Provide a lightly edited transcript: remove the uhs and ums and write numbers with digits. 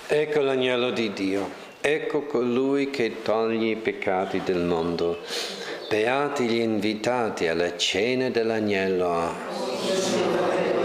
Ecco l'agnello di Dio, ecco colui che toglie i peccati del mondo. Beati gli invitati alla cena dell'agnello.